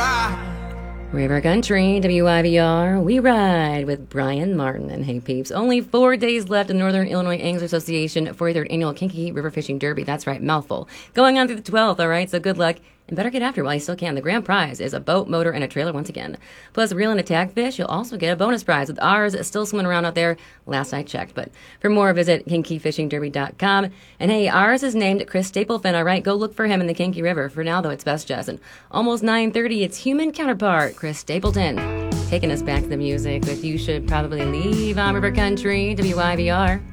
River Country, WIVR, we ride with Brian Martin. And hey peeps, only 4 days left in Northern Illinois Anglers Association 43rd Annual Kankakee River Fishing Derby. That's right, mouthful. Going on through the 12th, all right, so good luck. And better get after while you still can. The grand prize is a boat, motor, and a trailer once again. Plus, reel and attack fish, you'll also get a bonus prize with ours still swimming around out there last I checked. But for more, visit KankakeeFishingDerby.com. And hey, ours is named Chris Staplefin, all right? Go look for him in the Kankakee River. For now, though, it's best Jess. And almost 9:30, it's human counterpart, Chris Stapleton, taking us back to the music with You Should Probably Leave on River Country, WIVR.